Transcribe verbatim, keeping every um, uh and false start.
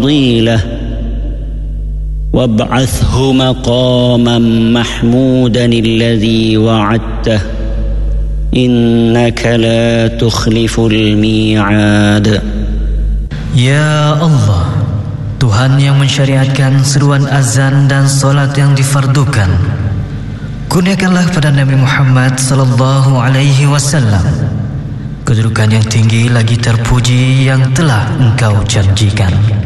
فضيلة وابعثه مقاما محمودا الذي وعدته إنك لا تخلف الميعاد. Ya Allah, Tuhan yang mensyariatkan seruan azan dan solat yang difardukan, kurniakanlah pada Nabi Muhammad sallallahu alaihi wasallam kedudukan yang tinggi lagi terpuji yang telah Engkau janjikan.